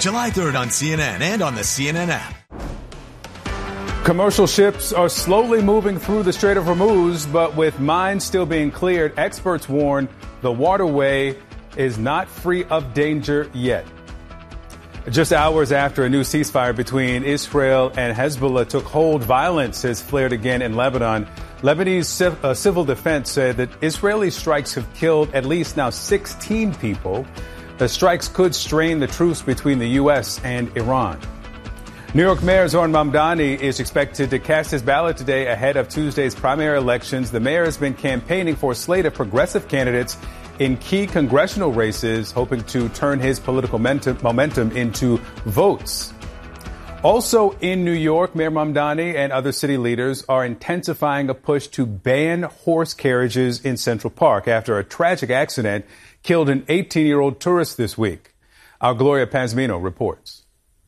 July 3rd on CNN and on the CNN app. Commercial ships are slowly moving through the Strait of Hormuz, but with mines still being cleared, experts warn the waterway is not free of danger yet. Just hours after a new ceasefire between Israel and Hezbollah took hold, violence has flared again in Lebanon. Lebanese civil defense said that Israeli strikes have killed at least now 16 people. The strikes could strain the truce between the U.S. and Iran. New York Mayor Zohran Mamdani is expected to cast his ballot today ahead of Tuesday's primary elections. The mayor has been campaigning for a slate of progressive candidates in key congressional races, hoping to turn his political momentum into votes. Also in New York, Mayor Mamdani and other city leaders are intensifying a push to ban horse carriages in Central Park after a tragic accident killed an 18-year-old tourist this week. Our Gloria Pazmino reports.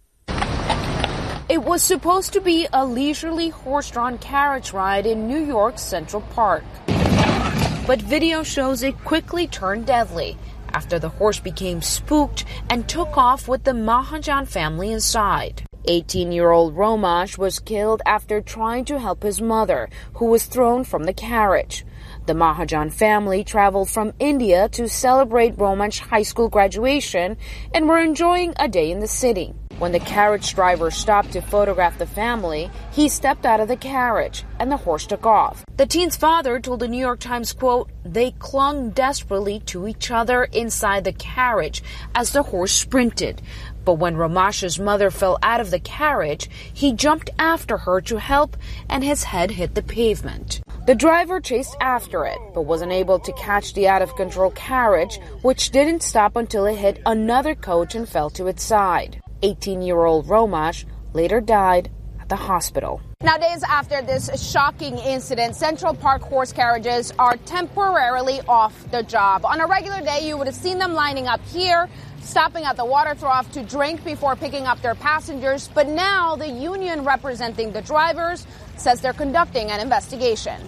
It was supposed to be a leisurely horse-drawn carriage ride in New York's Central Park. But video shows it quickly turned deadly after the horse became spooked and took off with the Mahajan family inside. 18-year-old Romash was killed after trying to help his mother, who was thrown from the carriage. The Mahajan family traveled from India to celebrate Romash's high school graduation and were enjoying a day in the city. When the carriage driver stopped to photograph the family, he stepped out of the carriage and the horse took off. The teen's father told the New York Times, quote, "They clung desperately to each other inside the carriage as the horse sprinted. But when Romash's mother fell out of the carriage, he jumped after her to help and his head hit the pavement." The driver chased after it, but wasn't able to catch the out-of-control carriage, which didn't stop until it hit another coach and fell to its side. 18-year-old Romash later died at the hospital. Now, days after this shocking incident, Central Park horse carriages are temporarily off the job. On a regular day, you would have seen them lining up here, stopping at the water trough to drink before picking up their passengers. But now the union representing the drivers says they're conducting an investigation.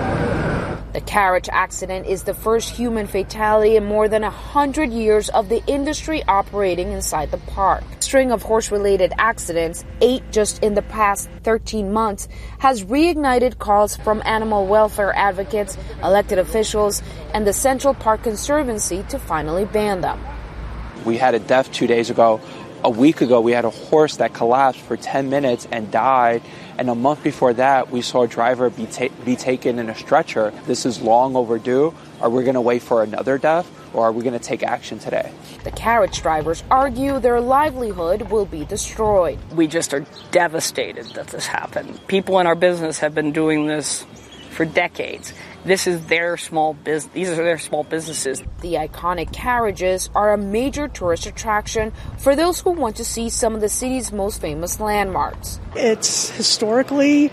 The carriage accident is the first human fatality in more than 100 years of the industry operating inside the park. A string of horse-related accidents, 8 just in the past 13 months, has reignited calls from animal welfare advocates, elected officials, and the Central Park Conservancy to finally ban them. We had a death 2 days ago. A week ago, we had a horse that collapsed for 10 minutes and died. And a month before that, we saw a driver be taken in a stretcher. This is long overdue. Are we going to wait for another death, or are we going to take action today? The carriage drivers argue their livelihood will be destroyed. We just are devastated that this happened. People in our business have been doing this for decades. This is their small business. These are their small businesses. The iconic carriages are a major tourist attraction for those who want to see some of the city's most famous landmarks. It's historically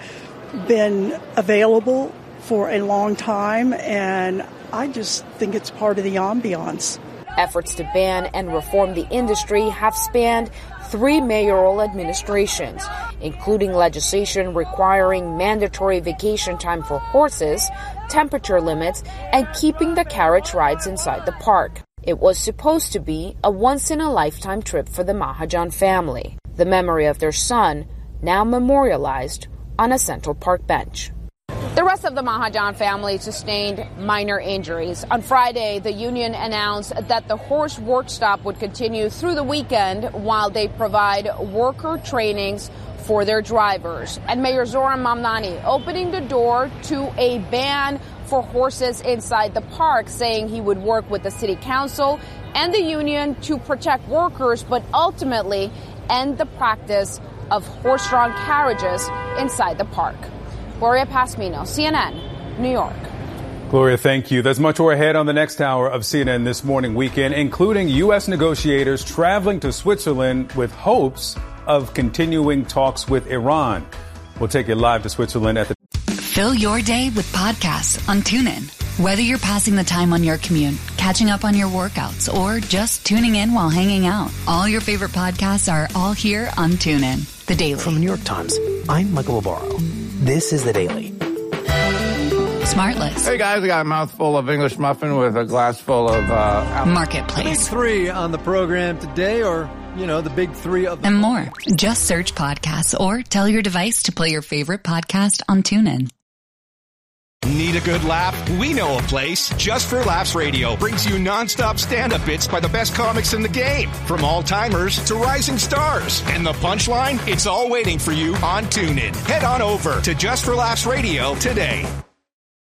been available for a long time, and I just think it's part of the ambiance. Efforts to ban and reform the industry have spanned 3 mayoral administrations, including legislation requiring mandatory vacation time for horses, temperature limits, and keeping the carriage rides inside the park. It was supposed to be a once-in-a-lifetime trip for the Mahajan family, the memory of their son now memorialized on a Central Park bench. The rest of the Mahajan family sustained minor injuries. On Friday, the union announced that the horse work stop would continue through the weekend while they provide worker trainings for their drivers. And Mayor Zohran Mamdani opening the door to a ban for horses inside the park, saying he would work with the city council and the union to protect workers, but ultimately end the practice of horse-drawn carriages inside the park. Gloria Pazmino, CNN, New York. Gloria, thank you. There's much more ahead on the next hour of CNN This Morning Weekend, including U.S. negotiators traveling to Switzerland with hopes of continuing talks with Iran. We'll take you live to Switzerland at the... Fill your day with podcasts on TuneIn. Whether you're passing the time on your commute, catching up on your workouts, or just tuning in while hanging out, all your favorite podcasts are all here on TuneIn. The Daily. From the New York Times, I'm Michael Barbaro. This is The Daily. Smartless. Hey guys, I got a mouthful of English muffin with a glass full of... Marketplace. Big 3 on the program today, or the big three of and more. Just search podcasts or tell your device to play your favorite podcast on TuneIn. Need a good laugh? We know a place. Just for Laughs Radio brings you nonstop stand-up bits by the best comics in the game, from all-timers to rising stars. And the punchline? It's all waiting for you on TuneIn. Head on over to Just for Laughs Radio today.